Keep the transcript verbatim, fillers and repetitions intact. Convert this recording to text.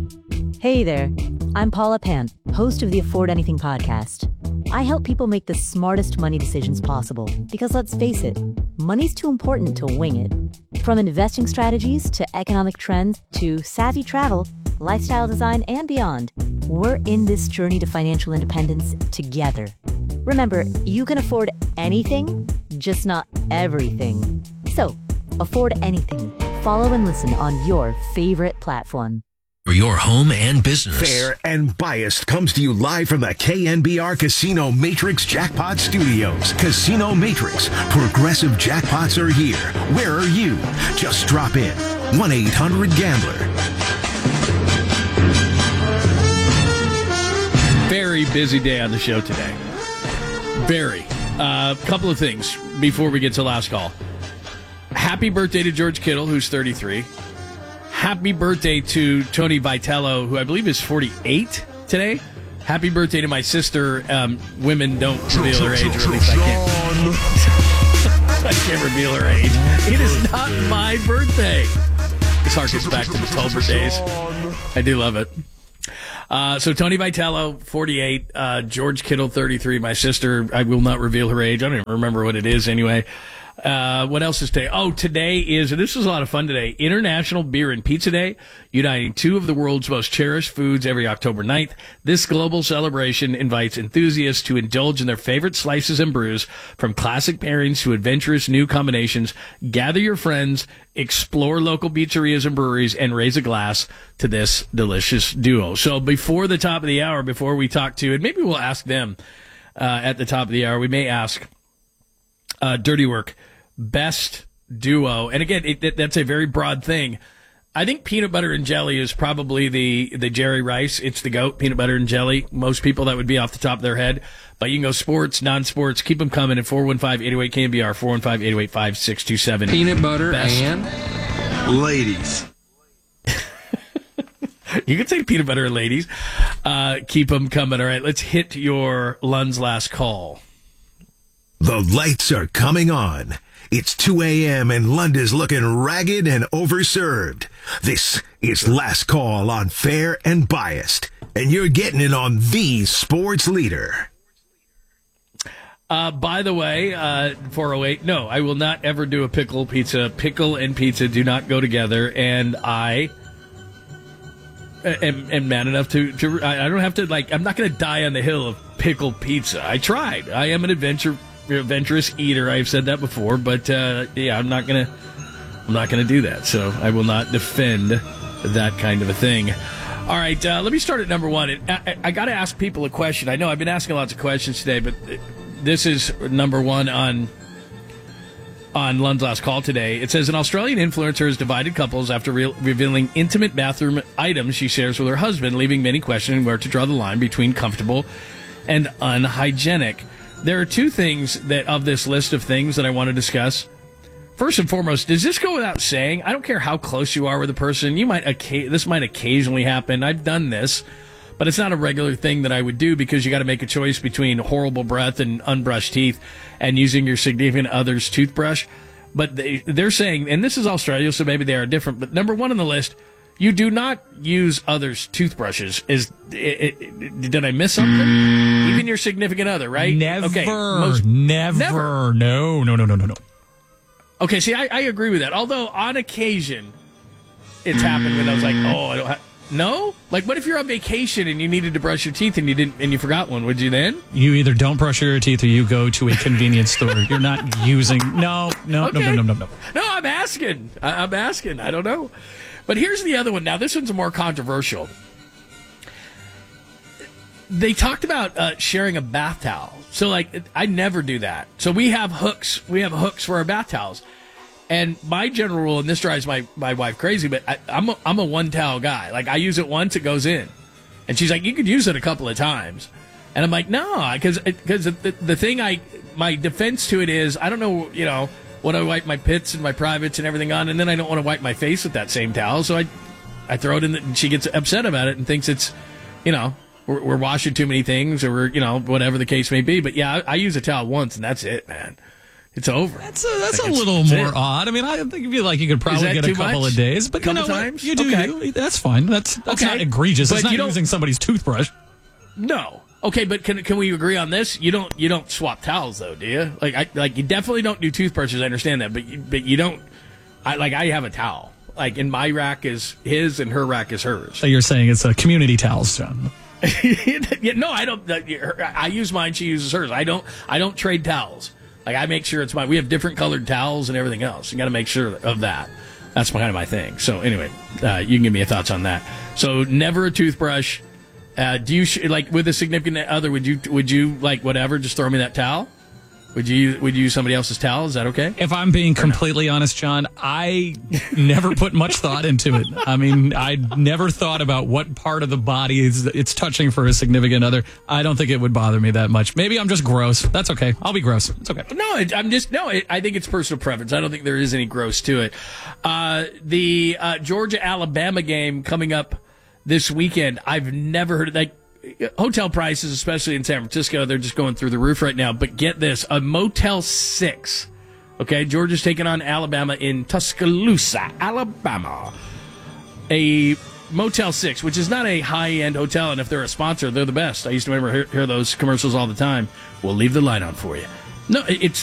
Hey there, I'm Paula Pant, host of the Afford Anything podcast. I help people make the smartest money decisions possible because let's face it, money's too important to wing it. From investing strategies to economic trends to savvy travel, lifestyle design, and beyond, we're in this journey to financial independence together. Remember, you can afford anything, just not everything. So, afford anything. Follow and listen on your favorite platform. For your home and business. Fair and Biased comes to you live from the K N B R Casino Matrix Jackpot Studios. Casino Matrix. Progressive jackpots are here. Where are you? Just drop in. one eight hundred gambler. Very busy day on the show today. Very. A uh, couple of things before we get to last call. Happy birthday to George Kittle, who's thirty-three. Happy birthday to Tony Vitello, who I believe is forty-eight today. Happy birthday to my sister. Um, women don't reveal her age, or at least I can't. I can't reveal her age. It is not my birthday. This harkens back to the Tolbert days. I do love it. Uh, so Tony Vitello, forty-eight. Uh, George Kittle, thirty-three. My sister, I will not reveal her age. I don't even remember what it is anyway. Uh, what else is today? Oh, today is, and this is a lot of fun today, International Beer and Pizza Day, uniting two of the world's most cherished foods every October ninth. This global celebration invites enthusiasts to indulge in their favorite slices and brews, from classic pairings to adventurous new combinations. Gather your friends, explore local pizzerias and breweries, and raise a glass to this delicious duo. So before the top of the hour, before we talk to, and maybe we'll ask them uh, at the top of the hour, we may ask uh, Dirty Work, best duo. And again, it, it, that's a very broad thing. I think peanut butter and jelly is probably the, the Jerry Rice. It's the GOAT, peanut butter and jelly. Most people, that would be off the top of their head. But you can go sports, non-sports. Keep them coming at four one five, eight oh eight, K N B R, four one five, eight oh eight, five six two seven. Peanut butter best. And ladies. You can say peanut butter and ladies. Uh, keep them coming. All right, let's hit your Lund's last call. The lights are coming on. It's two a.m. and Lund is looking ragged and overserved. This is Last Call on Fair and Biased, and you're getting it on the sports leader. Uh, by the way, uh, four oh eight, no, I will not ever do a pickle pizza. Pickle and pizza do not go together, and I am, am man enough to, to, I don't have to, like, I'm not going to die on the hill of pickle pizza. I tried. I am an adventure adventurous eater. I've said that before, but uh, yeah, I'm not gonna, I'm not gonna do that. So I will not defend that kind of a thing. All right, uh, let me start at number one. I, I, I got to ask people a question. I know I've been asking lots of questions today, but this is number one on on Lund's last call today. It says an Australian influencer has divided couples after re- revealing intimate bathroom items she shares with her husband, leaving many questioning where to draw the line between comfortable and unhygienic. There are two things that of this list of things that I want to discuss. First and foremost, does this go without saying? I don't care how close you are with a person. You might this might occasionally happen. I've done this, but it's not a regular thing that I would do because you got to make a choice between horrible breath and unbrushed teeth and using your significant other's toothbrush. But they, they're saying, and this is Australia, so maybe they are different, but number one on the list, you do not use others' toothbrushes. Is it, it, did I miss something? Even your significant other, right? Never. Okay, most, never. never. No, no, no, no, no, no. Okay, see, I, I agree with that. Although, on occasion, it's happened when I was like, oh, I don't have... No? Like, what if you're on vacation and you needed to brush your teeth and you didn't, and you forgot one? Would you then? You either don't brush your teeth or you go to a convenience store. You're not using... No, no, okay. no, no, no, no, no. No, I'm asking. I, I'm asking. I don't know. But here's the other one. Now, this one's more controversial. They talked about uh, sharing a bath towel. So, like, I never do that. So we have hooks. We have hooks for our bath towels. And my general rule, and this drives my, my wife crazy, but I, I'm a, I'm a one-towel guy. Like, I use it once, it goes in. And she's like, you could use it a couple of times. And I'm like, no, because because the, the thing I, my defense to it is, I don't know, you know, when I wipe my pits and my privates and everything on, and then I don't want to wipe my face with that same towel, so I I throw it in, the, and she gets upset about it and thinks it's, you know, we're, we're washing too many things or we're, you know, whatever the case may be. But yeah, I, I use a towel once and that's it, man. It's over. That's a, that's Like, a it's- little that's more it. odd. I mean, I think you like you could probably that get a too couple much? of days, but Couple you know what? times? You do Okay. you. That's fine. That's that's Okay. not egregious. But It's not you don't- using somebody's toothbrush. No. Okay, but can can we agree on this? You don't you don't swap towels though, do you? Like I like you definitely don't do toothbrushes. I understand that, but you, but you don't. I like I have a towel. Like in my rack is his and her rack is hers. So you're saying it's a community towels, John? Yeah, no, I don't. I use mine. She uses hers. I don't. I don't trade towels. Like I make sure it's mine. We have different colored towels and everything else. You got to make sure of that. That's kind of my thing. So anyway, uh, you can give me your thoughts on that. So never a toothbrush. Uh, do you sh- like with a significant other? Would you would you like whatever? Just throw me that towel. Would you would you use somebody else's towel? Is that okay? If I'm being completely honest, John, I never put much thought into it. I mean, I never thought about what part of the body is it's touching for a significant other. I don't think it would bother me that much. Maybe I'm just gross. That's okay. I'll be gross. It's okay. No, it, I'm just no. It, I think it's personal preference. I don't think there is any gross to it. Uh, the uh, Georgia Alabama game coming up this weekend. I've never heard of like hotel prices, especially in San Francisco. They're just going through the roof right now. But get this: a Motel Six. Okay, Georgia's taking on Alabama in Tuscaloosa, Alabama. A Motel Six, which is not a high-end hotel, and if they're a sponsor, they're the best. I used to remember hear, hear those commercials all the time. We'll leave the light on for you. No, it's